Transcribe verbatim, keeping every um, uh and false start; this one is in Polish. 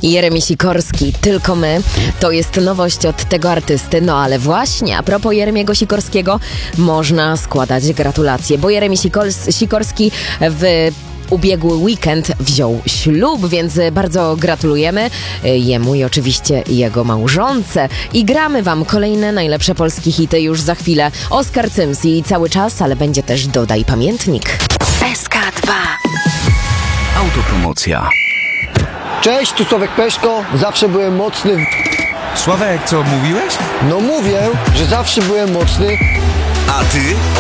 Jeremi Sikorski, Tylko my. To jest nowość od tego artysty. No ale właśnie, a propos Jeremiego Sikorskiego, można składać gratulacje, bo Jeremi Sikors- Sikorski w ubiegły weekend wziął ślub, więc bardzo gratulujemy jemu i oczywiście jego małżonce. I gramy wam kolejne najlepsze polskie hity już za chwilę. Oskar Cyms i Cały czas, ale będzie też Dodaj Pamiętnik. S K dwa. Autopromocja. Cześć, tu Sławek Peszko. Zawsze byłem mocny. Sławek, co mówiłeś? No mówię, że zawsze byłem mocny. A ty